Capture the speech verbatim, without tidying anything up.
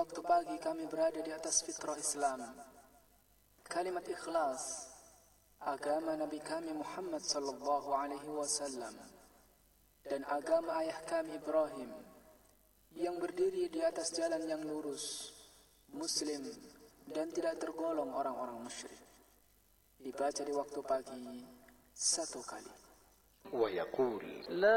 waktu pagi kami berada di atas fitrah Islam, kalimat ikhlas, agama Nabi kami Muhammad sallallahu alaihi wasallam, dan agama ayah kami Ibrahim, yang berdiri di atas jalan yang lurus, muslim, dan tidak tergolong orang-orang musyrik. Dibaca di waktu pagi satu kali. ويقول